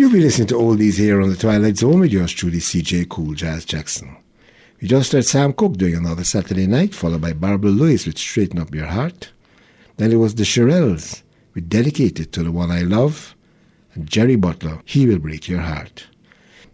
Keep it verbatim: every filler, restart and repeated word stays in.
You'll be listening to Oldies here on the Twilight Zone with yours truly, C J Cool Jazz Jackson. We just heard Sam Cooke doing Another Saturday Night, followed by Barbara Lewis with Straighten Up Your Heart. Then it was the Shirelles with Dedicated to the One I Love, and Jerry Butler, He Will Break Your Heart.